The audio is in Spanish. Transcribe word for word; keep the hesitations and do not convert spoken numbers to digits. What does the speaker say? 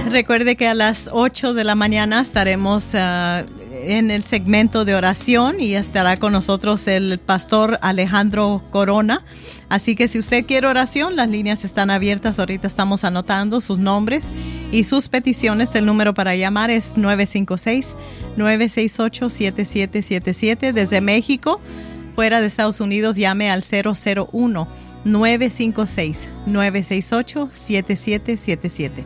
Recuerde que a las ocho de la mañana estaremos uh, en el segmento de oración y estará con nosotros el pastor Alejandro Corona. Así que si usted quiere oración, las líneas están abiertas. Ahorita estamos anotando sus nombres y sus peticiones. El número para llamar es nueve cinco seis, nueve seis ocho, siete siete siete siete. Desde México, fuera de Estados Unidos, llame al cero cero uno, nueve cinco seis, nueve seis ocho, siete siete siete siete.